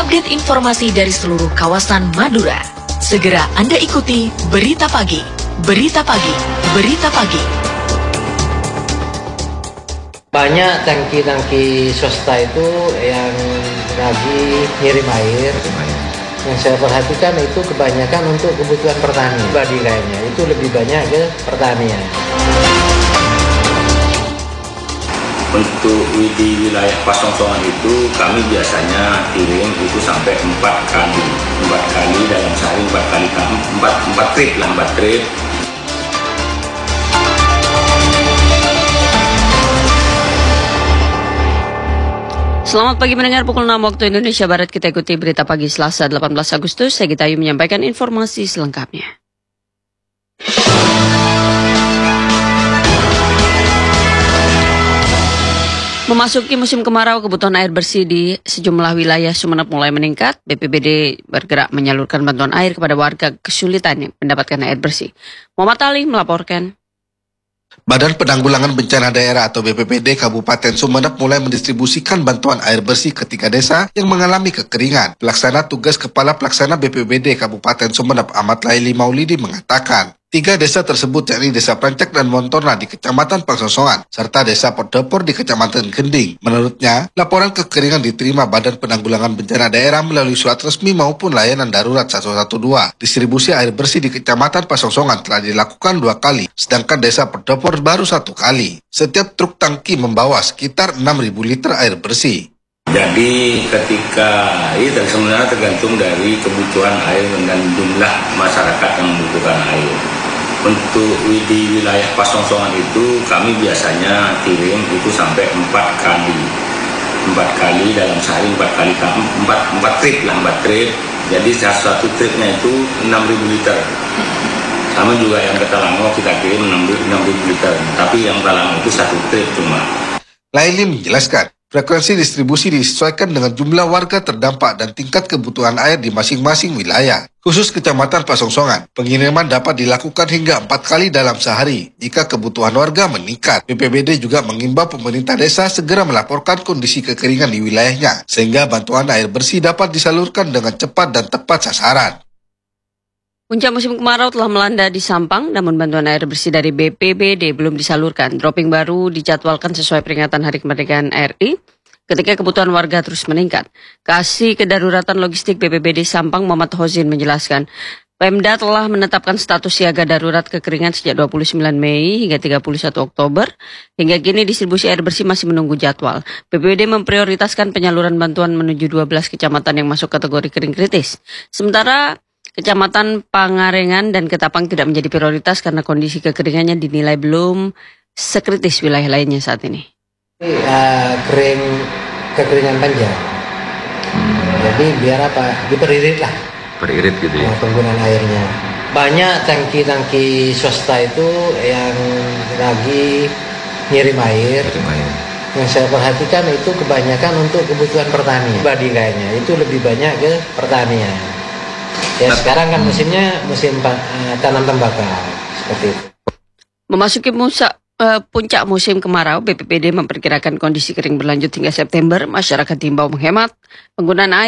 Update informasi dari seluruh kawasan Madura. Segera Anda ikuti Berita Pagi. Berita Pagi. Berita Pagi. Banyak tangki-tangki swasta itu yang lagi ngirim air. Yang saya perhatikan itu kebanyakan untuk kebutuhan petani. Pribadi kayaknya itu lebih banyak ke pertanian. Untuk di wilayah Pasongsongan itu kami biasanya kirim itu sampai 4 kali dalam sehari, 4 trip. Selamat pagi mendengar pukul 6 waktu Indonesia Barat. Kita ikuti berita pagi Selasa 18 Agustus. Saya Gita Ayu menyampaikan informasi selengkapnya. Memasuki musim kemarau, kebutuhan air bersih di sejumlah wilayah Sumeneb mulai meningkat. BPBD bergerak menyalurkan bantuan air kepada warga kesulitan mendapatkan air bersih. Muhammad Ali melaporkan. Badan Penanggulangan Bencana Daerah atau BPBD Kabupaten Sumeneb mulai mendistribusikan bantuan air bersih ke 3 desa yang mengalami kekeringan. Pelaksana tugas Kepala Pelaksana BPBD Kabupaten Sumeneb Ahmad Laili Maulidi mengatakan, 3 desa tersebut yakni Desa Prancak dan Montorna di Kecamatan Pasongsongan, serta Desa Pordepor di Kecamatan Gending. Menurutnya, laporan kekeringan diterima Badan Penanggulangan Bencana Daerah melalui surat resmi maupun layanan darurat 112. Distribusi air bersih di Kecamatan Pasongsongan telah dilakukan 2 kali, sedangkan Desa Pordepor baru 1 kali. Setiap truk tangki membawa sekitar 6.000 liter air bersih. Jadi ketika ini sebenarnya tergantung dari kebutuhan air dan jumlah masyarakat yang membutuhkan air. Untuk di wilayah Pasongsongan itu kami biasanya kirim itu sampai 4 kali dalam sehari, 4 trip. Jadi satu tripnya itu 6.000 liter. Sama juga yang ke Talango kita kirim 6.000 liter, tapi yang Talango itu 1 trip cuma. Laili menjelaskan, frekuensi distribusi disesuaikan dengan jumlah warga terdampak dan tingkat kebutuhan air di masing-masing wilayah. Khusus Kecamatan Pasongsongan, pengiriman dapat dilakukan hingga 4 kali dalam sehari jika kebutuhan warga meningkat. BPBD juga mengimbau pemerintah desa segera melaporkan kondisi kekeringan di wilayahnya, sehingga bantuan air bersih dapat disalurkan dengan cepat dan tepat sasaran. Puncak musim kemarau telah melanda di Sampang, namun bantuan air bersih dari BPBD belum disalurkan. Dropping baru dijadwalkan sesuai peringatan Hari Kemerdekaan RI ketika kebutuhan warga terus meningkat. Kasih Kedaruratan Logistik BPBD Sampang Muhammad Hozin menjelaskan, Pemda telah menetapkan status siaga darurat kekeringan sejak 29 Mei hingga 31 Oktober. Hingga kini distribusi air bersih masih menunggu jadwal. BPBD memprioritaskan penyaluran bantuan menuju 12 kecamatan yang masuk kategori kering kritis. Sementara Kecamatan Pangarengan dan Ketapang tidak menjadi prioritas karena kondisi kekeringannya dinilai belum sekritis wilayah lainnya saat ini. Kekeringan panjang. Jadi biar apa? Diperirit lah. Peririt gitu ya. Penggunaan airnya. Banyak tangki-tangki swasta itu yang lagi ngirim air. Yang saya perhatikan itu kebanyakan untuk kebutuhan petani. Pribadi kayaknya itu lebih banyak ke pertanian. Ya sekarang kan musim tanam tembakau seperti itu. Memasuki puncak musim kemarau, BPBD memperkirakan kondisi kering berlanjut hingga September. Masyarakat diimbau menghemat penggunaan air.